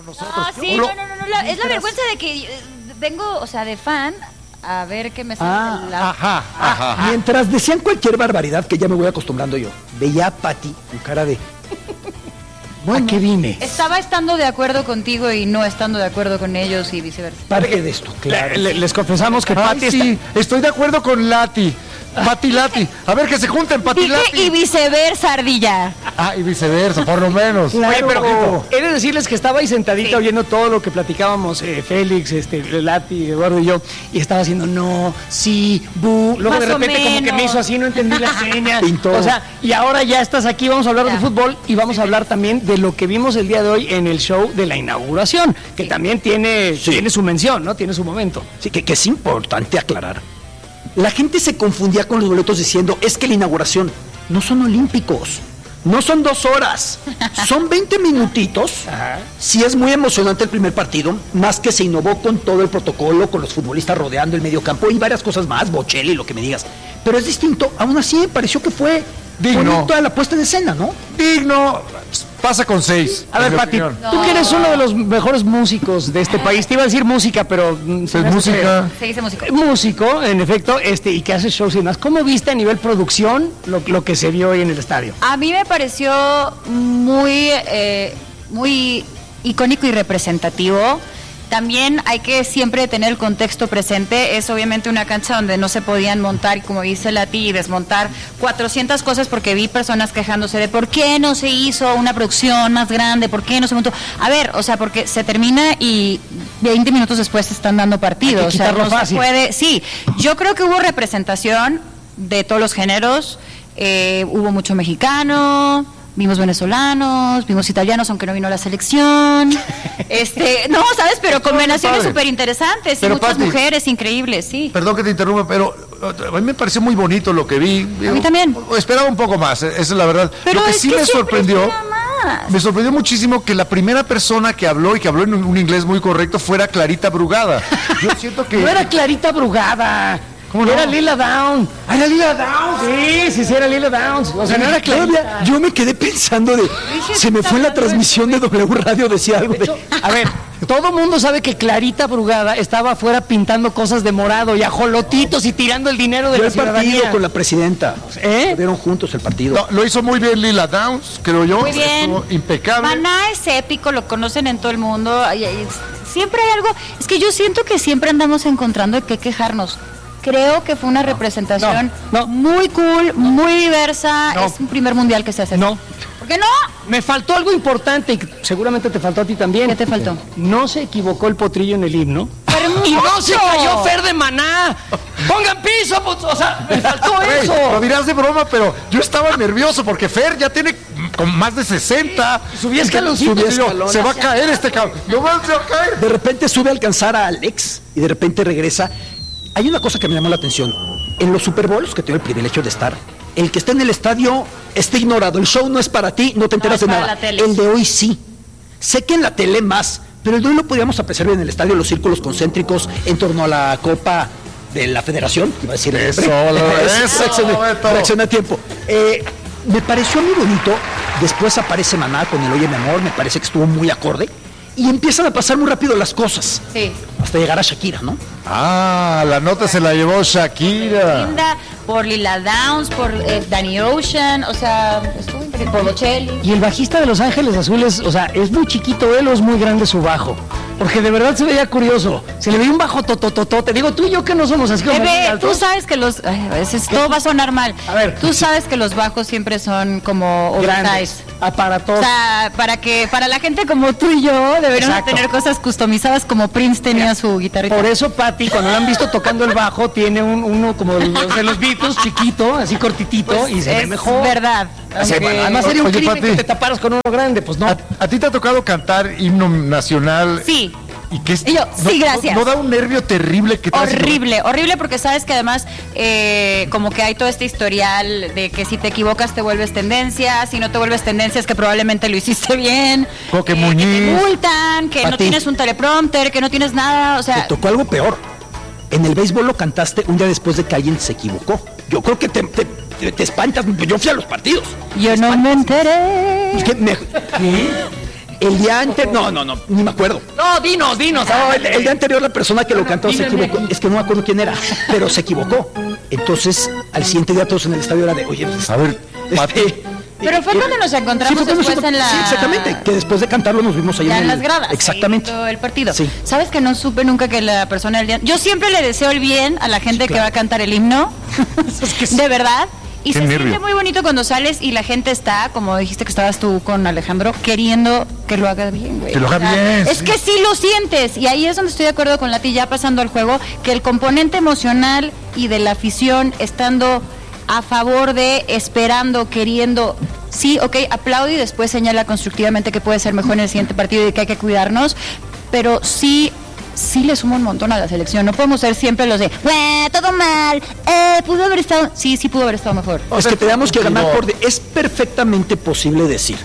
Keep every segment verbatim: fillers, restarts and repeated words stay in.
nosotros. Ah, sí, Lo, no, no, no, no la, es la vergüenza de que eh, vengo, o sea, de fan a ver qué me sale. Ah, la... Ajá, ajá. Ah, mientras decían cualquier barbaridad, que ya me voy acostumbrando yo, veía a Pati con cara de... Bueno, ¿a qué vine? Estaba estando de acuerdo contigo y no estando de acuerdo con ellos y viceversa. Parte de esto, claro. Le- les confesamos que Ay, Pati sí, está... estoy de acuerdo con Lati. Pati Lati. A ver, que se junten, Pati Dije Lati. y viceversa, ardilla. Ah, y viceversa, por lo menos. Oye, pero he de decirles que estaba ahí sentadita Sí. oyendo todo lo que platicábamos, eh, Félix, este, Lati, Eduardo y yo, y estaba haciendo no, sí, bu. Luego Más de repente o como que me menos. hizo así, no entendí la seña. Pintó. O sea, y ahora ya estás aquí, vamos a hablar Ya. de fútbol y vamos a hablar también de lo que vimos el día de hoy en el show de la inauguración, que Sí. también tiene, Sí. tiene su mención, ¿no? Tiene su momento. Sí, que, que es importante aclarar. La gente se confundía con los boletos diciendo, es que la inauguración no son olímpicos, no son dos horas, son veinte minutitos. Ajá. Sí es muy emocionante el primer partido, más que se innovó con todo el protocolo, con los futbolistas rodeando el medio campo y varias cosas más, Bocelli, lo que me digas. Pero es distinto, aún así me pareció que fue Digno. bonito la puesta en escena, ¿no? Digno, pasa con seis. A ver, en mi Pati, opinión. tú que eres uno de los mejores músicos de este país, te iba a decir música, pero... mm, se Es me hace música. Se dice músico. que- Músico, en efecto, este, y que hace shows y demás. ¿Cómo viste a nivel producción lo, lo que se vio hoy en el estadio? A mí me pareció muy, eh, muy icónico y representativo. También hay que siempre tener el contexto presente. Es obviamente una cancha donde no se podían montar, como dice Lati, y desmontar cuatrocientas cosas porque vi personas quejándose de por qué no se hizo una producción más grande, por qué no se montó. A ver, o sea, porque se termina y veinte minutos después se están dando partidos. Hay que O sea, quitarlo no se fácil. puede. Sí, yo creo que hubo representación de todos los géneros. Eh, hubo mucho mexicano, vimos venezolanos, vimos italianos, aunque no vino la selección. Este, no, ¿sabes? Pero combinaciones padre. súper interesantes y Pero, muchas Pati, mujeres increíbles, sí. Perdón que te interrumpa, pero uh, a mí me pareció muy bonito lo que vi. A mí también. Esperaba un poco más, eh, esa es la verdad. Pero lo que es sí que me siempre sorprendió, espera más. me sorprendió muchísimo que la primera persona que habló y que habló en un, un inglés muy correcto fuera Clarita Brugada. Yo siento que... No era Clarita Brugada. ¿Cómo no? Era Lila Down. ¡Ah, era Lila Downs! Sí, sí, sí, era Lila Downs. O sea, no era Clarita. Todavía yo me quedé pensando de, se me fue en la transmisión de W Radio, decía algo de... A ver, todo mundo sabe que Clarita Brugada estaba afuera pintando cosas de morado y ajolotitos y tirando el dinero de Fue la el partido ciudadanía. con la presidenta. ¿Eh? Vieron juntos el partido. No, lo hizo muy bien Lila Downs, creo yo. Muy bien. Estuvo impecable. Maná es épico, lo conocen en todo el mundo. Ay, ay, siempre hay algo. Es que yo siento que siempre andamos encontrando de qué quejarnos. Creo que fue una representación no, no. muy cool, muy diversa. No. Es un primer mundial que se hace así. No. ¿Por qué no? Me faltó algo importante y seguramente te faltó a ti también. ¿Qué te faltó? No se equivocó el potrillo en el himno. ¡Hermoso! Y no se cayó Fer de Maná. ¡Pongan piso! Pues, o sea, me faltó Güey, eso. lo dirás de broma, pero yo estaba nervioso porque Fer ya tiene con más de sesenta. Subí escaloncitos. Subí Subí escalones. Se va a caer este cabrón. No más se va a caer. De repente sube a alcanzar a Alex y de repente regresa. Hay una cosa que me llamó la atención. En los Super Bowls, que tengo el privilegio de estar, el que está en el estadio está ignorado. El show no es para ti, no te enteras No, es de para nada. la tele. El de hoy sí. Sé que en la tele más, pero el de hoy lo podíamos apreciar bien en el estadio, los círculos concéntricos en torno a la Copa de la Federación. Iba a decir el Eso, nombre. lo- Es- eso, reaccioné- Beto. reaccioné a tiempo. Eh, me pareció muy bonito. Después aparece Maná con el Oye Mi Amor, me parece que estuvo muy acorde. Y empiezan a pasar muy rápido las cosas. Sí. Hasta llegar a Shakira, ¿no? Ah, la nota se la llevó Shakira. Linda, por Lila Downs, por eh, Danny Ocean, o sea, estuvo increíble. Por Bocelli. Y el bajista de Los Ángeles Azules, o sea, ¿es muy chiquito él o es muy grande su bajo? Porque de verdad se veía curioso. Se le veía un bajo totototote. Digo, tú y yo que no somos así como muy Bebé, altos. tú sabes que los... Ay, a veces todo va a sonar mal. A ver. Tú sabes que los bajos siempre son como Grandes, oversize. aparatosos. O sea, para que para la gente como tú y yo deberíamos Exacto. tener cosas customizadas como Prince tenía su guitarrita. Por eso Patti, cuando la han visto tocando el bajo, tiene un, uno como los de los Beatles, chiquito, así cortitito, Pues y se ve es mejor. verdad. Así, Aunque- además sería un Oye, crimen Pati. que te taparas con uno grande, pues no. ¿A, a ti te ha tocado cantar himno nacional? Sí. ¿Y qué es? Y yo, no- sí, gracias. No, no da un nervio terrible que te hace- Horrible, horrible porque sabes que además eh, como que hay todo este historial de que si te equivocas te vuelves tendencia, si no te vuelves tendencia es que probablemente lo hiciste bien, Coque eh, que Muñiz. te multan, que no Pati. tienes un teleprompter, que no tienes nada, o Te sea, tocó algo peor. En el béisbol lo cantaste un día después de que alguien se equivocó. Yo creo que te, te, te- te espantas. Yo fui a los partidos. yo no me enteré. Es que me- El día anterior, no, no, no, ni me acuerdo. No, dinos, dinos. No, el, el día anterior la persona que lo cantó se Dime, equivocó. Es que no me acuerdo quién era, pero se equivocó. Entonces, al siguiente día todos en el estadio era de, oye, pues, A ver, Pati. este, Pero fue eh, cuando nos encontramos sí, fue cuando después nos- en la... Sí, exactamente, que después de cantarlo nos vimos ahí Ya en, en el- las gradas. Exactamente. ahí todo el partido. Sí. ¿Sabes que no supe nunca que la persona del día... Yo siempre le deseo el bien a la gente Sí, que claro. va a cantar el himno. De verdad. Y Qué se nervio. siente muy bonito cuando sales y la gente está, como dijiste que estabas tú con Alejandro, queriendo que lo haga bien, güey. Que lo haga bien, Es sí. que sí lo sientes. Y ahí es donde estoy de acuerdo con Lati, ya pasando al juego, que el componente emocional y de la afición estando a favor de, esperando, queriendo... Sí, ok, aplaude y después señala constructivamente que puede ser mejor en el siguiente partido y que hay que cuidarnos, pero sí, sí le suma un montón a la selección. No podemos ser siempre los de, "Güey, todo mal, eh, pudo haber estado..." Sí, sí pudo haber estado mejor. Es que tenemos que ganar por... de- Es perfectamente posible decir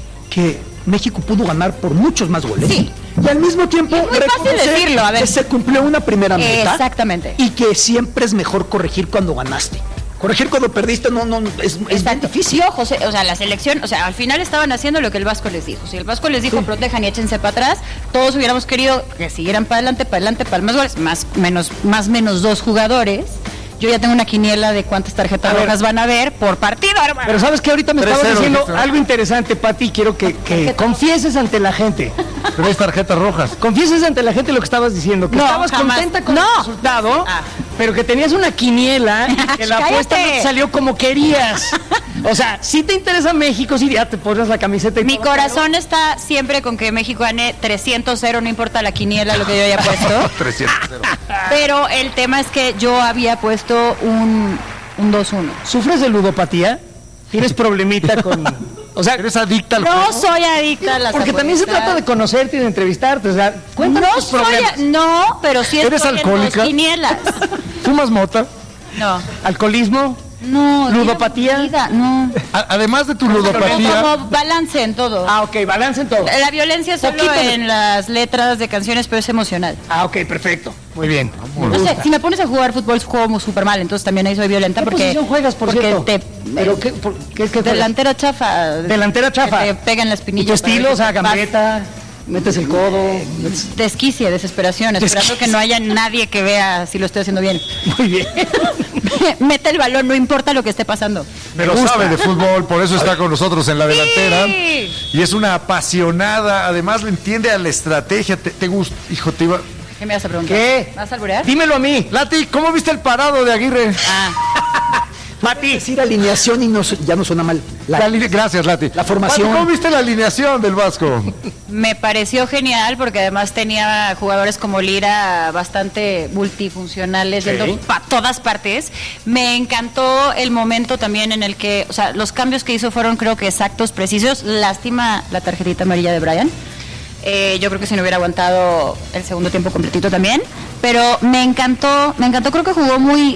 que México pudo ganar por muchos más goles. Sí. Y al mismo tiempo Y es muy fácil reconocer decirlo, a ver. que se cumplió una primera meta. Exactamente. Y que siempre es mejor corregir cuando ganaste. Corregir cuando perdiste no, no, es, es bien Exacto. difícil. Y ojo, se- o sea, la selección, o sea, al final estaban haciendo lo que el Vasco les dijo. Si el Vasco les dijo protejan y échense para atrás, todos hubiéramos querido que siguieran para adelante, para adelante, para más goles, más menos, más menos dos jugadores. Yo ya tengo una quiniela de cuántas tarjetas A ver. rojas van a ver por partido, hermano. Pero sabes que ahorita me tres estabas cero, diciendo dijiste, ¿no? algo interesante, Pati, y quiero que, que confieses ante la gente. Tres tarjetas rojas. Confieses ante la gente lo que estabas diciendo, que No, estabas jamás. contenta con No. el resultado, Ah. pero que tenías una quiniela y que la Cállate. apuesta no te salió como querías. O sea, si te interesa México, si ya te pones la camiseta y Mi todo, corazón está siempre con que México gane trescientos cero, no importa la quiniela, lo que yo haya puesto. trescientos cero. Pero el tema es que yo había puesto un, un dos uno. pero- ¿Sufres de ludopatía? ¿Tienes problemita con...? O sea, ¿Eres adicta al No juego? soy adicta a las porque también se apuestas. trata de conocerte y de entrevistarte. O sea, cuéntanos No tus soy, problemas. a- no, pero sí ¿Eres estoy en alcohólica? dos quinielas. ¿Fumas mota? No, ¿Alcoholismo? no. ¿Ludopatía? vida, No. A- además de tu Como, ludopatía, como balance en todo. Ah, ok, balance en todo. La violencia solo Poquito de- en las letras de canciones, pero es emocional. Ah, ok, perfecto. Muy bien. No sé, si me pones a jugar fútbol juego súper mal, entonces también ahí soy violenta ¿Qué porque posición juegas, por porque cierto? te ¿Pero qué, por- qué, qué juegas? delantera chafa. Delantera chafa. Que te pega en la ¿Y espinilla. tu estilo? para O sea, que te gambeta, metes el codo. metes- Desquicia, desesperación, esperando que no haya nadie que vea si lo estoy haciendo bien. Muy bien. Mete el balón, no importa lo que esté pasando. pero sabe de fútbol, por eso está con nosotros en la delantera. Sí. Y es una apasionada, además le entiende a la estrategia. Te, te gusta, hijo, te iba... ¿Qué me vas a preguntar? ¿Qué? ¿Vas a alburear? Dímelo a mí. Lati, ¿cómo viste el parado de Aguirre? Ah, Mati. Decir alineación y no, su- ya no suena mal. La- La line- Gracias, Lati. La formación. Pati, ¿cómo viste la alineación del Vasco? me pareció genial porque además tenía jugadores como Lira bastante multifuncionales, yendo para todas partes. Me encantó el momento también en el que, o sea, los cambios que hizo fueron creo que exactos, precisos. Lástima la tarjetita amarilla de Brian. Eh, yo creo que si no hubiera aguantado el segundo tiempo completito también. Pero me encantó, me encantó, creo que jugó muy,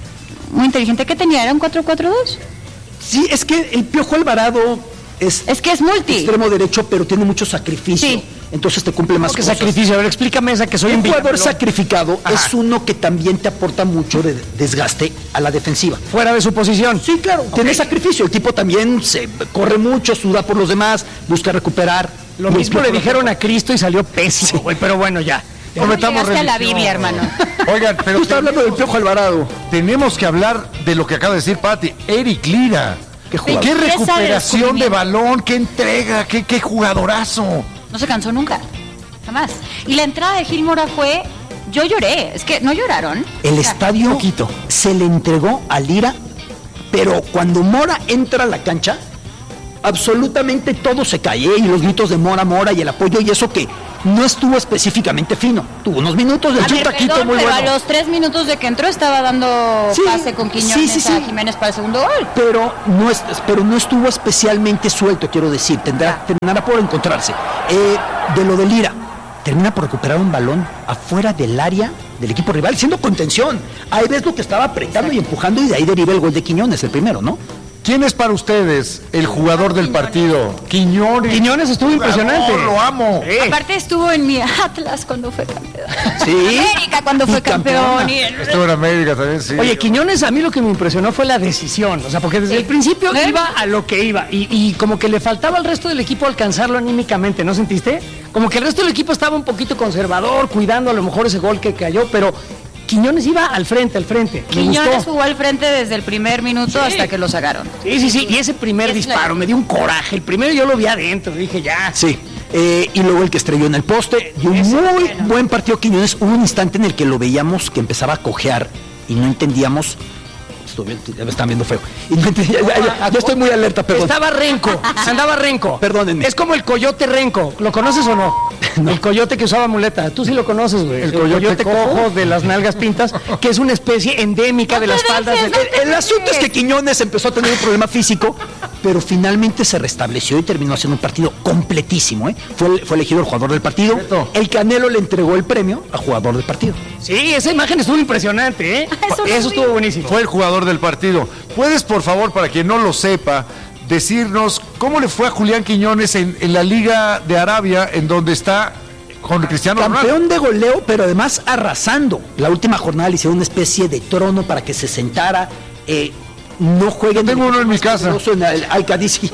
muy inteligente. ¿Qué tenía? ¿Era un cuatro cuatro dos? Sí, es que el Piojo Alvarado es, Es que es multi. extremo derecho, pero tiene mucho sacrificio. Sí. Entonces te cumple más ¿Qué cosas. sacrificio? A ver, explícame esa que soy un Un jugador Villamelón. sacrificado Ajá. es uno que también te aporta mucho de desgaste a la defensiva. Fuera de su posición. Sí, claro, tiene sacrificio. El tipo también se corre mucho, suda por los demás, busca recuperar. Lo Y mismo el le Piojo- dijeron a Cristo y salió pésimo, güey, pero bueno, ya. ¿Cómo Cometamos llegaste a la religión. Biblia, hermano? Oigan, pero Tú estás hablando del Piojo Alvarado. tenemos que hablar de lo que acaba de decir Pati. Eric Lira. Qué jugador. Qué Belleza de recuperación de descubrimiento. balón, qué entrega, qué, qué jugadorazo. No se cansó nunca, jamás. Y la entrada de Gil Mora fue, yo lloré, es que no lloraron. El O sea, estadio poquito. se le entregó a Lira, pero cuando Mora entra a la cancha, absolutamente todo se cae, ¿eh? Y los gritos de Mora, Mora y el apoyo y eso que no estuvo específicamente fino. Tuvo unos minutos del A ver, chutaquito perdón, muy pero bueno. a los tres minutos de que entró estaba dando Sí, pase con Quiñones sí, sí, sí. a Jiménez para el segundo gol. Pero no, es, pero no estuvo especialmente suelto, quiero decir. Tendrá, tendrá por encontrarse. Eh, de lo de Lira, termina por recuperar un balón afuera del área del equipo rival, siendo contención. Ahí ves lo que estaba apretando y empujando y de ahí deriva el gol de Quiñones, el primero, ¿no? ¿Quién es para ustedes el jugador del partido? Quiñones. Quiñones estuvo impresionante. Oh, lo amo. Sí. Aparte estuvo en mi Atlas cuando fue campeón. Sí. América cuando fue Y campeón. campeona. Y el- Estuvo en América también, sí. Oye, Quiñones, a mí lo que me impresionó fue la decisión. O sea, porque desde Sí. el principio ¿Eh? iba a lo que iba. Y, y como que le faltaba al resto del equipo alcanzarlo anímicamente, ¿no sentiste? Como que el resto del equipo estaba un poquito conservador, cuidando a lo mejor ese gol que cayó, pero Quiñones iba al frente, al frente. Me Quiñones gustó. jugó al frente desde el primer minuto Sí. hasta que lo sacaron. Sí, sí, sí. Y ese primer Es la- disparo me dio un coraje. El primero yo lo vi adentro. Dije, ya. Sí. Eh, y luego el que estrelló en el poste. Y un Ese muy bueno. buen partido Quiñones. Hubo un instante en el que lo veíamos que empezaba a cojear y no entendíamos. Estoy bien, ya me están viendo feo. Y no entendía- ya, ya- ya estoy muy alerta, perdón. Estaba renco, andaba renco. Perdónenme. Es como el coyote renco. ¿Lo conoces o no? El coyote que usaba muleta. Tú sí lo conoces, güey. ¿El coyote cojo? cojo? de las nalgas pintas, que es una especie endémica de las te faldas. dejes, del- no te El asunto es que Quiñones empezó a tener un problema físico, pero finalmente se restableció y terminó haciendo un partido completísimo, ¿eh? Fue, fue elegido el jugador del partido. Cierto. El Canelo le entregó el premio a jugador del partido. Sí, esa imagen estuvo impresionante, ¿eh? Eso Eso lo estuvo vi. buenísimo. Fue el jugador del partido. ¿Puedes, por favor, para quien no lo sepa, decirnos cómo le fue a Julián Quiñones en, en la Liga de Arabia, en donde está con Cristiano Ronaldo? Campeón de goleo, pero además arrasando. La última jornada le hicieron una especie de trono para que se sentara. Eh, no jueguen. Tengo uno en mi casa. En el Al-Qadisi.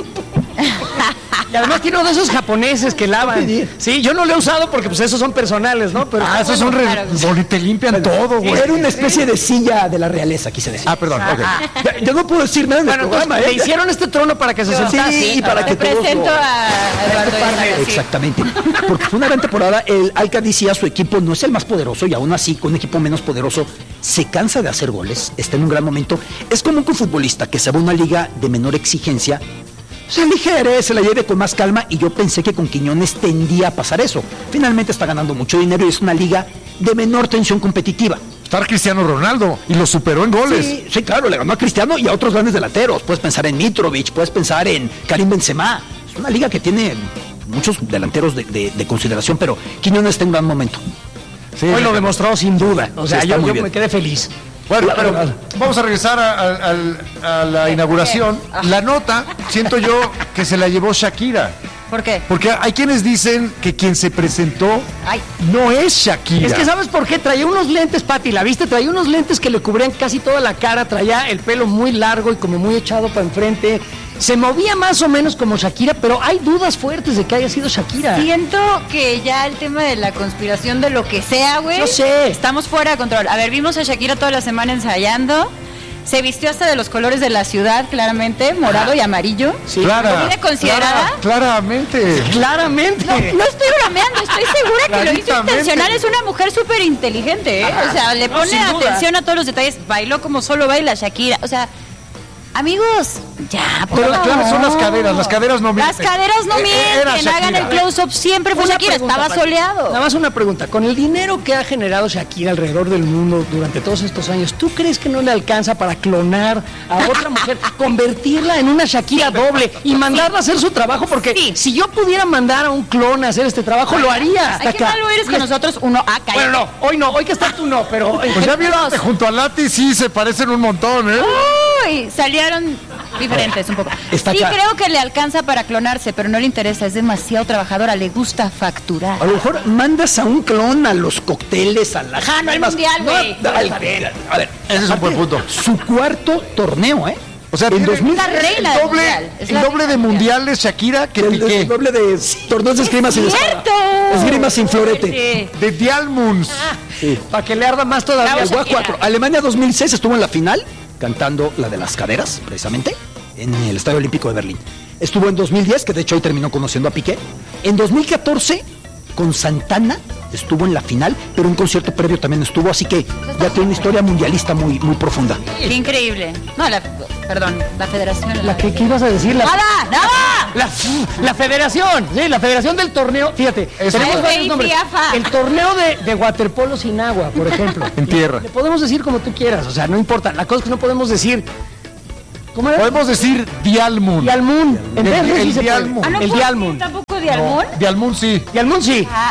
Y además tiene uno de esos japoneses que lavan. Sí, yo no lo he usado porque pues esos son personales, ¿no? Pero Ah, esos son re- claro. donde te limpian todo, güey. Era una especie de silla de la realeza, quise decir. Ah, perdón, ok. Ya, ya no puedo decir nada en el bueno, programa, entonces, ¿eh? le hicieron este trono para que se Sí, sentase. y para Te que todos presento lo- a Eduardo Isaac, sí. Exactamente. Porque fue una gran temporada. El Al-Qadisi, su equipo no es el más poderoso y aún así, con un equipo menos poderoso, se cansa de hacer goles. Está en un gran momento. Es como que un futbolista que se va a una liga de menor exigencia se aligere, se la lleve con más calma, y yo pensé que con Quiñones tendía a pasar eso. Finalmente está ganando mucho dinero y es una liga de menor tensión competitiva. Está Cristiano Ronaldo y lo superó en goles. Sí, sí, claro, le ganó a Cristiano y a otros grandes delanteros. Puedes pensar en Mitrovic, puedes pensar en Karim Benzema. Es una liga que tiene muchos delanteros de, de- de consideración, pero Quiñones está en un gran momento. Sí. Hoy lo demostró sin duda. O sea, Sí, está yo, muy yo bien. me quedé feliz. Bueno, pero vamos a regresar a, a- al- a la inauguración. La nota, siento yo que se la llevó Shakira. ¿Por qué? Porque hay quienes dicen que quien se presentó Ay. no es Shakira. Es que ¿sabes por qué? Traía unos lentes, Pati, ¿la viste? Traía unos lentes que le cubrían casi toda la cara, traía el pelo muy largo y como muy echado para enfrente. Se movía más o menos como Shakira, pero hay dudas fuertes de que haya sido Shakira. Siento que ya el tema de la conspiración de lo que sea, güey. Yo sé. Estamos fuera de control. A ver, vimos a Shakira toda la semana ensayando. Se vistió hasta de los colores de la ciudad, claramente, morado y amarillo. Sí. Clara. ¿Viene considerada? Clara- claramente. Claramente. No, no estoy bromeando, estoy segura que lo hizo Claritamente. intencional. Es una mujer súper inteligente, ¿eh? O sea, le No, pone sin duda. atención a todos los detalles. Bailó como solo baila Shakira. O sea, amigos, ya, por Pero favor. claro, son las caderas, las caderas no Las mienten. caderas no Eh, eh, era mienten, hagan el Shakira. close-up. Siempre fue Una Shakira, pregunta, estaba Pati. soleado. Nada más una pregunta. Con el dinero que ha generado Shakira alrededor del mundo durante todos estos años, ¿tú crees que no le alcanza para clonar a otra mujer, convertirla en una Shakira doble y mandarla a hacer su trabajo? Porque Sí. si yo pudiera mandar a un clon a hacer este trabajo, lo haría. Ay, qué malo eres con nosotros. Uno, ah, cállate. Bueno, no, hoy no, hoy que estás tú no, pero... Pues ya vieron que junto a Lati sí se parecen un montón, ¿eh? Uy, salieron diferentes un poco. Está Sí, claro. creo que le alcanza para clonarse, pero no le interesa, es demasiado trabajadora, le gusta facturar. A lo mejor mandas a un clon a los cócteles, a las... Ajá, no hay mundial, güey. No, al- a ver, Ese es un buen punto. su cuarto torneo, ¿eh? O sea, en tiene dos mil la reina el del doble, mundial, es el la doble reina de del mundiales Shakira que el, Piqué. el doble de torneos de esgrima sin espada. ¡Cierto! Esgrima sin florete. Sí. De Dialmunds. Para que le arda más todavía. Bravo, El Gua Shakira. cuatro. Alemania dos mil seis estuvo en la final cantando la de las caderas, precisamente, en el Estadio Olímpico de Berlín. Estuvo en dos mil diez, que de hecho ahí terminó conociendo a Piqué. En dos mil catorce, con Santana, estuvo en la final, pero un concierto previo también estuvo, así que ya tiene una historia mundialista muy, muy profunda. Qué increíble. No, la, perdón, la federación. ¿La que, ¿Qué ibas a decir? La, ¡Nada! ¡Nada! la, la federación, sí, la federación del torneo. Fíjate, Eso. tenemos Ay, varios nombres. Fiafa. El torneo de, de waterpolo sin agua, por ejemplo. En tierra. Le podemos decir como tú quieras, o sea, no importa. La cosa es que no podemos decir. ¿Cómo era? Podemos decir Dialmun. Dialmun. En El- vez de el sí se puede. Dialmun. Ah, ¿no El puedo Dialmun. decir tampoco Dialmun? Dialmun sí. Dialmun sí. Ay,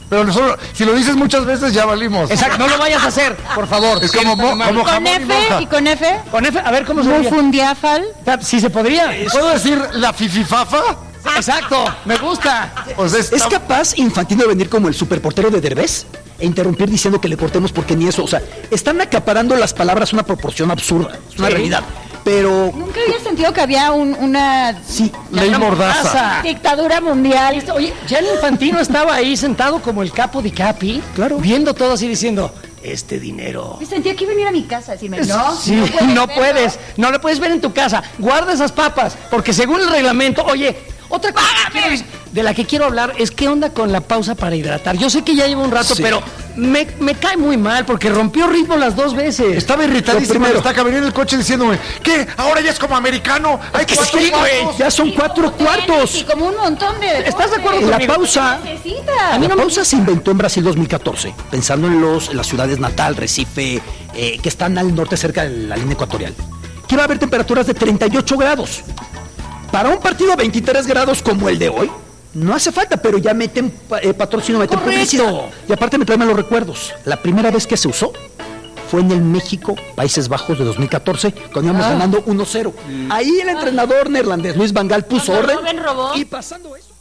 Pero nosotros, si lo dices muchas veces, ya valimos. Exacto, no lo vayas a hacer, por favor. Es como, mo, como con F y, y con F. Con F, a ver cómo se diría. Mufundiafal. Sí, se podría. ¿Puedo decir la fififafa? Exacto, me gusta. Pues es, es capaz Infantino de venir como el superportero de Derbez e interrumpir diciendo que le cortemos porque ni eso. O sea, están acaparando las palabras una proporción absurda. Es una sí. realidad. Pero... Nunca había sentido que había un, una... Sí, ley mordaza. Dictadura mundial. Oye, ya el Infantino estaba ahí sentado como el capo di capi, claro, viendo todo así diciendo... Este dinero. Me sentía que iba a venir a mi casa a decirme, no, sí, no, puedes, no puedes, no lo puedes ver en tu casa. Guarda esas papas, porque según el reglamento, oye, otra cosa quiero, de la que quiero hablar es qué onda con la pausa para hidratar. Yo sé que ya lleva un rato, sí. pero me, me cae muy mal porque rompió ritmo las dos veces. Estaba irritadísimo, está que venía en el coche diciéndome, ¿qué? Ahora ya es como americano. Hay que cuatro sí, cuartos. Ya son cuatro cuartos. Y como un montón de... ¿Estás de acuerdo conmigo? La pausa, necesita. A mí no la pausa me... se inventó en Brasil dos mil catorce, pensando en los en las ciudades Natal, Recife, eh, que están al norte cerca de la línea ecuatorial. Que va a haber temperaturas de treinta y ocho grados. Para un partido a veintitrés grados como el de hoy, no hace falta, pero ya meten eh, patrocinio, meten publicidad. Y aparte me traen los recuerdos. La primera vez que se usó fue en el México, Países Bajos de dos mil catorce, cuando íbamos ah. ganando uno cero. Mm. Ahí el entrenador neerlandés Luis Van Gaal puso orden. Y pasando eso.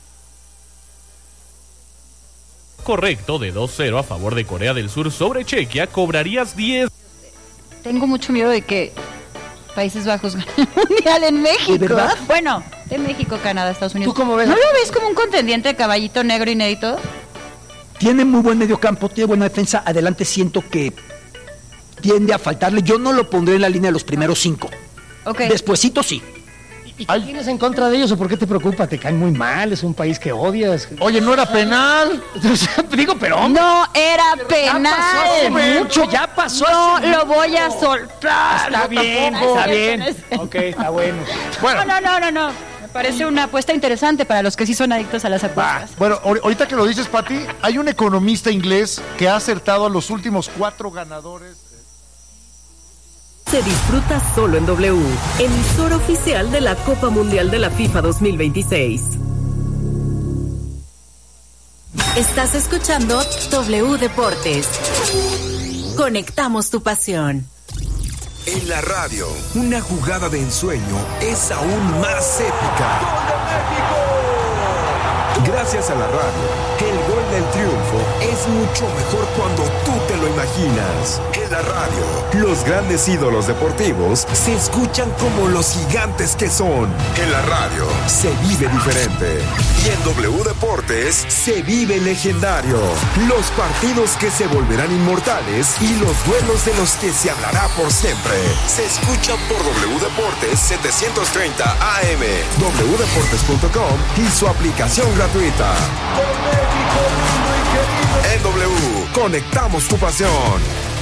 Correcto, de dos cero a favor de Corea del Sur sobre Chequia, cobrarías diez. Tengo mucho miedo de que Países Bajos ganen el mundial en México. ¿De verdad? Bueno, de México, Canadá, Estados Unidos. ¿Tú cómo ves? ¿No lo ves como un contendiente de caballito negro inédito? Tiene muy buen mediocampo, tiene buena defensa. Adelante siento que tiende a faltarle. Yo no lo pondré en la línea de los primeros cinco. Okay. Despuesito sí. ¿Y qué tienes en contra de ellos o por qué te preocupa? Te caen muy mal, es un país que odias. Oye, ¿no era penal? Digo, pero... No era pero penal. Ya pasó hace mucho, ya pasó No hace lo mucho. voy a soltar. Está bien, está bien. Ok, está bueno. bueno. No, no, no, no, no. Me parece una apuesta interesante para los que sí son adictos a las apuestas. Bueno, ahorita que lo dices, Pati, hay un economista inglés que ha acertado a los últimos cuatro ganadores. Se disfruta solo en W, emisora oficial de la Copa Mundial de la FIFA dos mil veintiséis. Estás escuchando W Deportes. Conectamos tu pasión. En la radio, una jugada de ensueño es aún más épica. Gracias a la radio, el gol del triunfo es mucho mejor cuando tú te lo imaginas. En la radio, los grandes ídolos deportivos se escuchan como los gigantes que son. En la radio, se vive diferente. Y en W Deportes, se vive legendario. Los partidos que se volverán inmortales y los duelos de los que se hablará por siempre. Se escuchan por W Deportes setecientos treinta A M, w deportes punto com y su aplicación gratuita. En W, conectamos tu pasión.